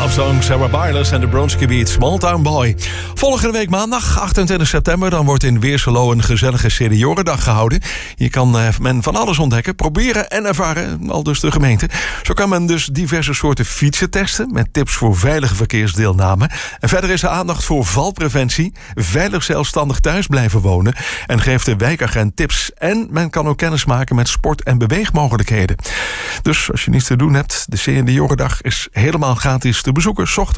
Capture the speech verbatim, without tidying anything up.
Love Song, Sarah Bareilles en de Bronski Beat, Small Town Boy. Volgende week maandag, achtentwintig september... dan wordt in Weerselo een gezellige seniorendag gehouden. Hier kan uh, men van alles ontdekken, proberen en ervaren, al dus de gemeente. Zo kan men dus diverse soorten fietsen testen... met tips voor veilige verkeersdeelname. En verder is er aandacht voor valpreventie... veilig zelfstandig thuis blijven wonen... en geeft de wijkagent tips. En men kan ook kennis maken met sport- en beweegmogelijkheden. Dus als je niets te doen hebt, de seniorendag is helemaal gratis te bezoeken. 's Ochtends